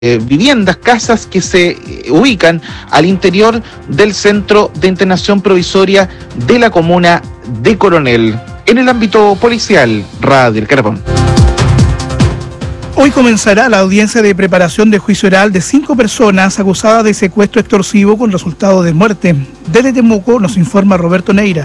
viviendas, casas que se ubican al interior del Centro de Internación Provisoria de la comuna de Coronel. En el ámbito policial, Radio El Carapón. Hoy comenzará la audiencia de preparación de juicio oral de 5 personas acusadas de secuestro extorsivo con resultado de muerte. Desde Temuco nos informa Roberto Neira.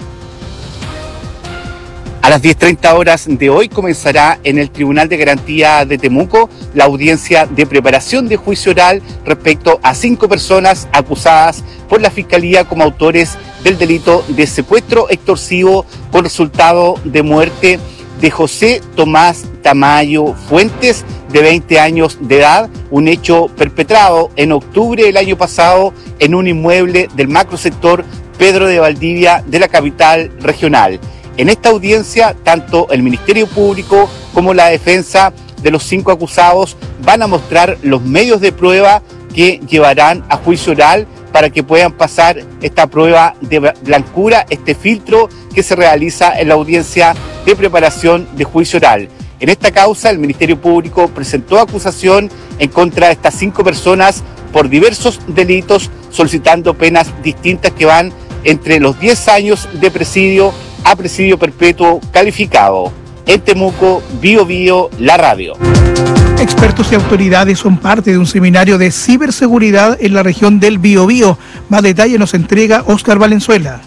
A las 10:30 horas de hoy comenzará en el Tribunal de Garantía de Temuco la audiencia de preparación de juicio oral respecto a 5 personas acusadas por la Fiscalía como autores del delito de secuestro extorsivo con resultado de muerte de José Tomás Tamayo Fuentes, de 20 años de edad, un hecho perpetrado en octubre del año pasado en un inmueble del macrosector Pedro de Valdivia de la capital regional. En esta audiencia, tanto el Ministerio Público como la defensa de los 5 acusados van a mostrar los medios de prueba que llevarán a juicio oral para que puedan pasar esta prueba de blancura, este filtro que se realiza en la audiencia de preparación de juicio oral. En esta causa, el Ministerio Público presentó acusación en contra de estas 5 personas por diversos delitos, solicitando penas distintas que van entre los 10 años de presidio a presidio perpetuo calificado. En Temuco, Bio Bio, la radio. Expertos y autoridades son parte de un seminario de ciberseguridad en la región del Biobío. Más detalle nos entrega Óscar Valenzuela.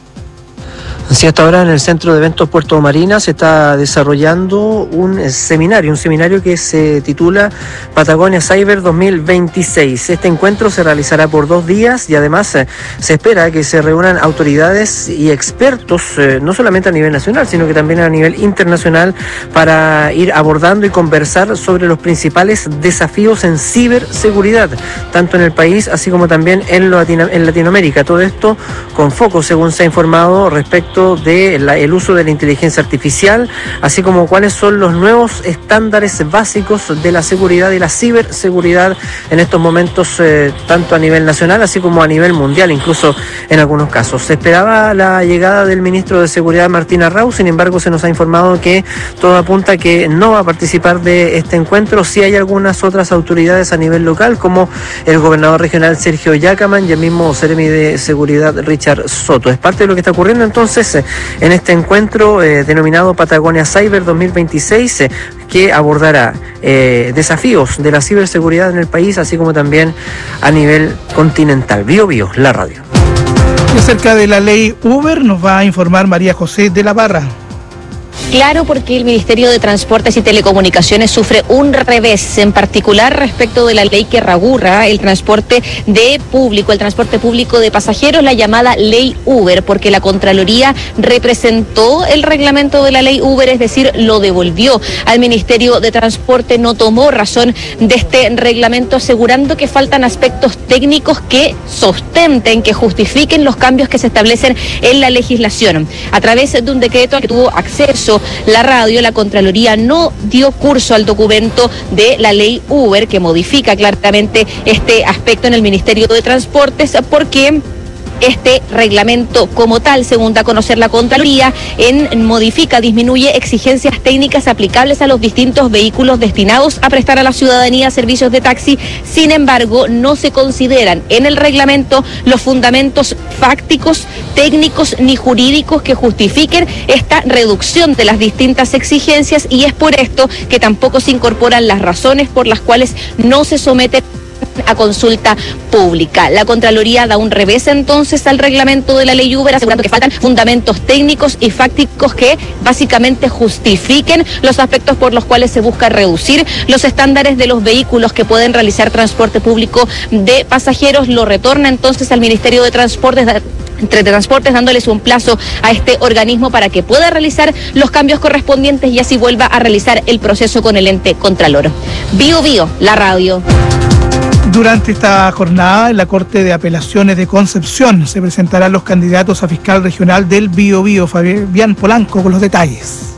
Así, hasta ahora en el Centro de Eventos Puerto Marina se está desarrollando un seminario que se titula Patagonia Cyber 2026. Este encuentro se realizará por 2 días y además se espera que se reúnan autoridades y expertos, no solamente a nivel nacional, sino que también a nivel internacional, para ir abordando y conversar sobre los principales desafíos en ciberseguridad, tanto en el país así como también en Latinoamérica. Todo esto con foco, según se ha informado, respecto del uso de la inteligencia artificial, así como cuáles son los nuevos estándares básicos de la seguridad y la ciberseguridad en estos momentos, tanto a nivel nacional así como a nivel mundial, incluso en algunos casos. Se esperaba la llegada del ministro de Seguridad, Martín Arrau, sin embargo se nos ha informado que todo apunta a que no va a participar de este encuentro. Sí hay algunas otras autoridades a nivel local, como el gobernador regional Sergio Yacaman y el mismo Seremi de Seguridad Richard Soto. Es parte de lo que está ocurriendo entonces en este encuentro denominado Patagonia Cyber 2026, que abordará desafíos de la ciberseguridad en el país, así como también a nivel continental. Bio Bio, la radio. Y acerca de la ley Uber nos va a informar María José de la Barra. Claro, porque el Ministerio de Transportes y Telecomunicaciones sufre un revés, en particular respecto de la ley que regula el transporte público de pasajeros, la llamada ley Uber, porque la Contraloría representó el reglamento de la ley Uber, es decir, lo devolvió al Ministerio de Transporte, no tomó razón de este reglamento, asegurando que faltan aspectos técnicos que sustenten, que justifiquen los cambios que se establecen en la legislación. A través de un decreto al que tuvo acceso la radio, la Contraloría no dio curso al documento de la ley Uber, que modifica claramente este aspecto en el Ministerio de Transportes, porque este reglamento como tal, según da a conocer la Contraloría, disminuye exigencias técnicas aplicables a los distintos vehículos destinados a prestar a la ciudadanía servicios de taxi. Sin embargo, no se consideran en el reglamento los fundamentos fácticos, técnicos ni jurídicos que justifiquen esta reducción de las distintas exigencias, y es por esto que tampoco se incorporan las razones por las cuales no se someten a consulta pública. La Contraloría da un revés entonces al reglamento de la ley Uber, asegurando que faltan fundamentos técnicos y fácticos que básicamente justifiquen los aspectos por los cuales se busca reducir los estándares de los vehículos que pueden realizar transporte público de pasajeros. Lo retorna entonces al Ministerio de Transportes, dándoles un plazo a este organismo para que pueda realizar los cambios correspondientes y así vuelva a realizar el proceso con el ente contralor. Bio Bio, la radio. Durante esta jornada, en la Corte de Apelaciones de Concepción se presentarán los candidatos a fiscal regional del Biobío. Fabián Polanco con los detalles.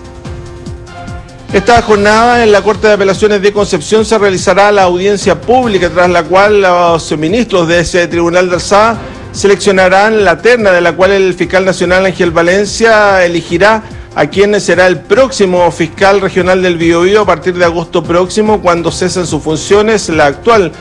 Esta jornada en la Corte de Apelaciones de Concepción se realizará la audiencia pública, tras la cual los ministros de ese tribunal de alzada seleccionarán la terna de la cual el fiscal nacional Ángel Valencia elegirá a quien será el próximo fiscal regional del Biobío a partir de agosto próximo, cuando cesen sus funciones la actual